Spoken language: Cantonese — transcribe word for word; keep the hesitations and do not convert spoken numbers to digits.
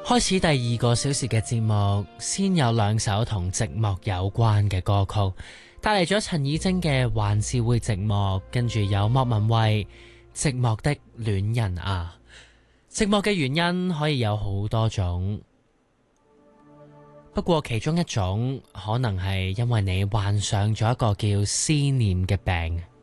開始第二個小時嘅節目，先有兩首同寂寞有關嘅歌曲，帶嚟咗陳綺貞嘅《還是會寂寞》，跟住有莫文蔚《寂寞的戀人啊》。寂寞嘅原因可以有好多種，不過其中一種可能係因為你患上咗一個叫思念嘅病。